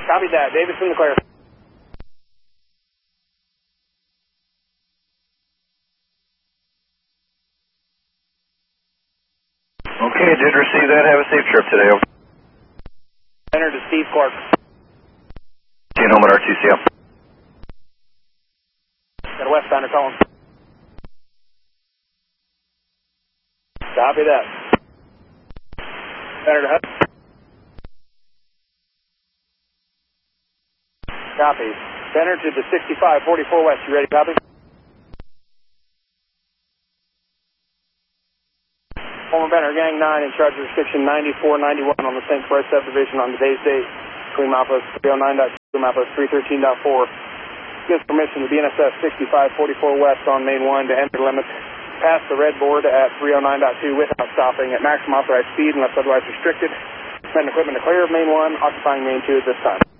Copy that. Davidson to clear. Okay, did receive that. Have a safe trip today. Over. Center to Steve Clark. Home at RTCM. Got a westbounder calling. Copy that. Center to Hut. Copy. Center to the 6544 west. You ready? Copy. Former Benner, Gang 9, in charge of restriction 9491 on the St. Croix subdivision on today's date between milepost 309.2 and milepost 313.4. Gives permission to BNSF 6544 west on main 1 to enter limits past the red board at 309.2 without stopping at maximum authorized speed unless otherwise restricted. Men and equipment to clear of main 1, occupying main 2 at this time.